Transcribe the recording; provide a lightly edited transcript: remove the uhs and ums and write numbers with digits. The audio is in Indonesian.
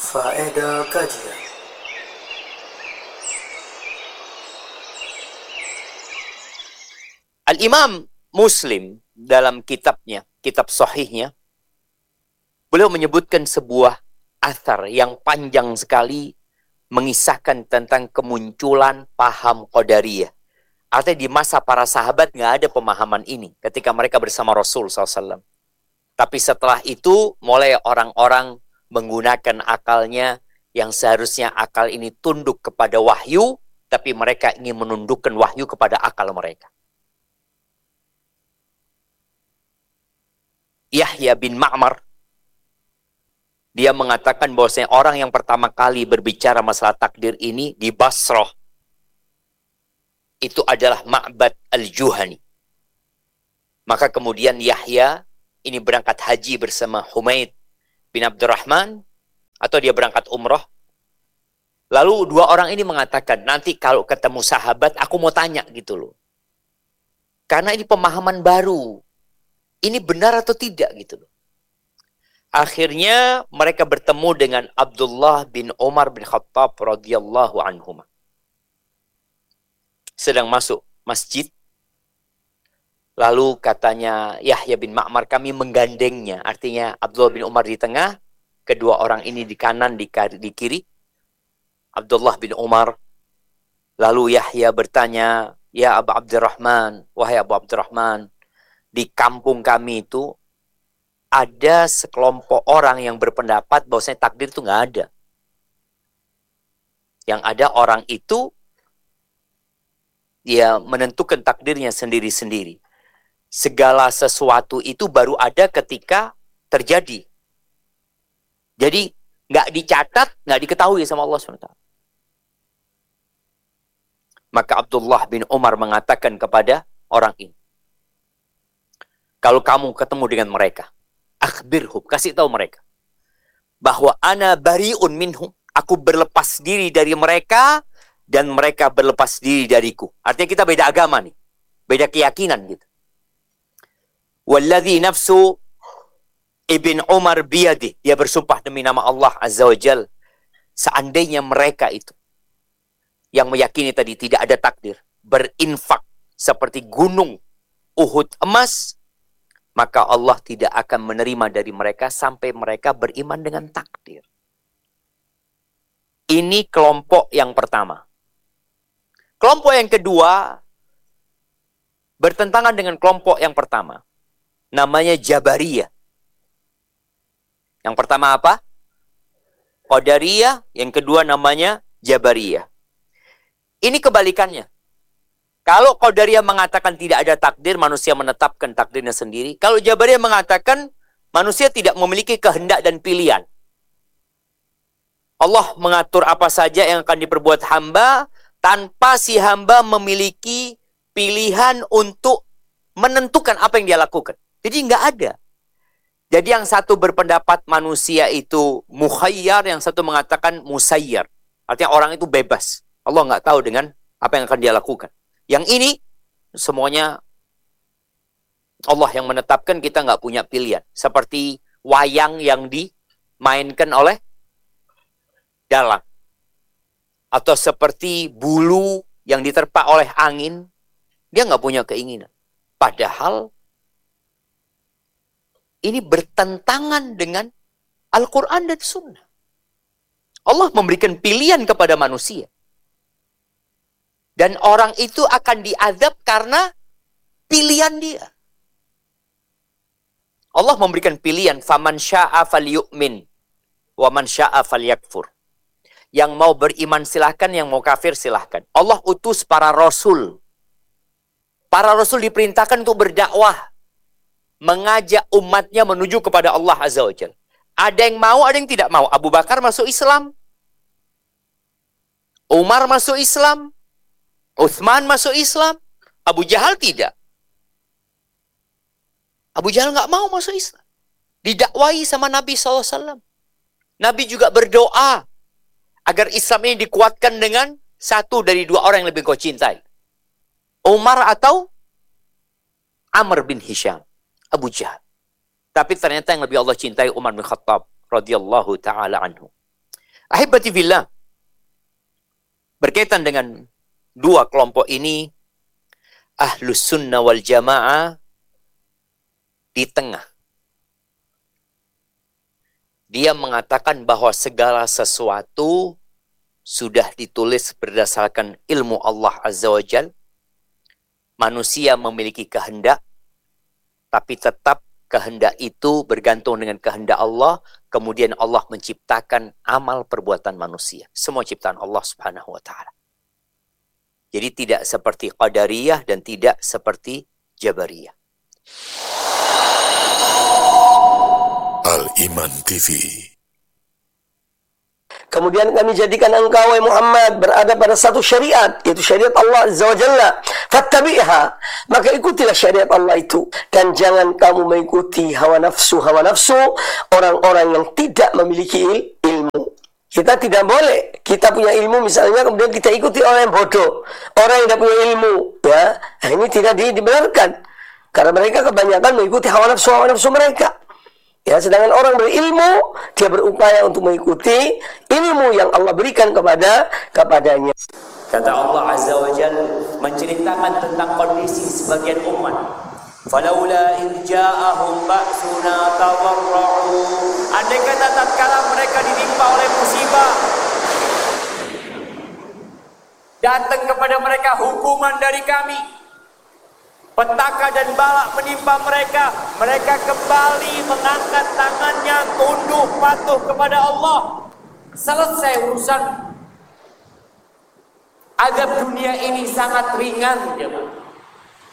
Faedah kajian. Al-Imam Muslim dalam kitabnya, kitab sahihnya, beliau menyebutkan sebuah athar yang panjang sekali mengisahkan tentang kemunculan paham Qadariyah. Artinya di masa para sahabat nggak ada pemahaman ini ketika mereka bersama Rasul SAW. Tapi setelah itu mulai orang-orang menggunakan akalnya yang seharusnya akal ini tunduk kepada wahyu, tapi mereka ingin menundukkan wahyu kepada akal mereka. Yahya bin Ma'mar, dia mengatakan bahwasanya orang yang pertama kali berbicara masalah takdir ini di Basrah itu adalah Ma'bad al-Juhani. Maka kemudian Yahya ini berangkat haji bersama Humaid bin Abdurrahman, atau dia berangkat umroh. Lalu dua orang ini mengatakan, nanti kalau ketemu sahabat aku mau tanya gitu loh. Karena ini pemahaman baru. Ini benar atau tidak gitu loh. Akhirnya mereka bertemu dengan Abdullah bin Umar bin Khattab radhiyallahu anhuma. Sedang masuk masjid. Lalu katanya Yahya bin Ma'mar, kami menggandengnya. Artinya Abdullah bin Umar di tengah, kedua orang ini di kanan, di kiri. Abdullah bin Umar. Lalu Yahya bertanya, ya Abu Abdurrahman, wahai Abu Abdurrahman, di kampung kami itu ada sekelompok orang yang berpendapat bahwasanya takdir itu nggak ada. Yang ada orang itu dia menentukan takdirnya sendiri-sendiri. Segala sesuatu itu baru ada ketika terjadi. Jadi nggak dicatat, nggak diketahui sama Allah SWT. Maka Abdullah bin Umar mengatakan kepada orang ini, kalau kamu ketemu dengan mereka, akhbirhum, kasih tahu mereka bahwa ana bariun minhum, aku berlepas diri dari mereka dan mereka berlepas diri dariku. Artinya kita beda agama nih, beda keyakinan gitu. Walladzi nafsu Ibn Umar biyadi, dia bersumpah demi nama Allah Azza wa Jal, seandainya mereka itu yang meyakini tadi tidak ada takdir, berinfak seperti gunung Uhud emas, maka Allah tidak akan menerima dari mereka sampai mereka beriman dengan takdir. Ini kelompok yang pertama. Kelompok yang kedua bertentangan dengan kelompok yang pertama. Namanya Jabariyah. Yang pertama apa? Qadariyah. Yang kedua namanya Jabariyah. Ini kebalikannya. Kalau Qadariyah mengatakan tidak ada takdir, manusia menetapkan takdirnya sendiri. Kalau Jabariyah mengatakan manusia tidak memiliki kehendak dan pilihan. Allah mengatur apa saja yang akan diperbuat hamba tanpa si hamba memiliki pilihan untuk menentukan apa yang dia lakukan. Jadi nggak ada. Jadi yang satu berpendapat manusia itu mukhayyar, yang satu mengatakan musayyar. Artinya orang itu bebas. Allah nggak tahu dengan apa yang akan dia lakukan. Yang ini semuanya Allah yang menetapkan, kita nggak punya pilihan. Seperti wayang yang dimainkan oleh dalang. Atau seperti bulu yang diterpa oleh angin. Dia nggak punya keinginan. Padahal ini bertentangan dengan Al-Quran dan Sunnah. Allah memberikan pilihan kepada manusia. Dan orang itu akan diazab karena pilihan dia. Allah memberikan pilihan, faman syaa falyu'min wa man syaa falyakfur. Yang mau beriman silahkan, yang mau kafir silahkan. Allah utus para rasul. Para rasul diperintahkan untuk berdakwah, mengajak umatnya menuju kepada Allah Azza wa Jalla. Ada yang mau, ada yang tidak mau. Abu Bakar masuk Islam, Umar masuk Islam, Utsman masuk Islam, Abu Jahal tidak. Abu Jahal nggak mau masuk Islam. Didakwai sama Nabi SAW. Nabi juga berdoa agar Islam ini dikuatkan dengan satu dari dua orang yang lebih kau cintai. Umar atau Amr bin Hisham. Abu Jahal. Tapi ternyata yang lebih Allah cintai Umar bin Khattab radhiyallahu ta'ala anhu. Ahibati fillah, berkaitan dengan dua kelompok ini, Ahlus Sunnah wal Jamaah di tengah. Dia mengatakan bahwa segala sesuatu sudah ditulis berdasarkan ilmu Allah Azza wa Jal. Manusia memiliki kehendak, tapi tetap kehendak itu bergantung dengan kehendak Allah. Kemudian Allah menciptakan amal perbuatan manusia. Semua ciptaan Allah Subhanahu wa Ta'ala. Jadi tidak seperti Qadariyah dan tidak seperti Jabariyah. Al-Iman TV. Kemudian kami jadikan engkau, wahai Muhammad, berada pada satu syariat, yaitu syariat Allah Azza wa Jalla. Fattabi'ha, maka ikutilah syariat Allah itu. Dan jangan kamu mengikuti hawa nafsu orang-orang yang tidak memiliki ilmu. Kita tidak boleh, kita punya ilmu misalnya, kemudian kita ikuti orang yang bodoh, orang yang tidak punya ilmu. Ya, nah, ini tidak dibenarkan. Karena mereka kebanyakan mengikuti hawa nafsu mereka. Ya, sedangkan orang berilmu, dia berupaya untuk mengikuti ilmu yang Allah berikan kepadanya. Kata Allah Azza wa Jalla menceritakan tentang kondisi sebagian umat. Falaula irja'ahum ba'suna tadarra'u. Andai kata tatkala mereka ditimpa oleh musibah, datang kepada mereka hukuman dari kami, petaka dan balak menimpa mereka, mereka kembali mengangkat tangannya, tunduk patuh kepada Allah. Selesai urusan. Azab dunia ini sangat ringan, jemaah.